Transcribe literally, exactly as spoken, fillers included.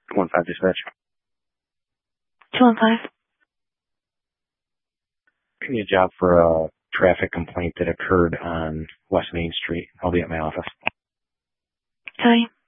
One five dispatch. Two one five. Give me a job for a traffic complaint that occurred on West Main Street. I'll be at my office. Sorry.